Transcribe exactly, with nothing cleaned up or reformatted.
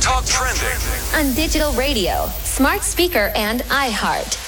TikTok trending. On digital radio, smart speaker, and iHeart.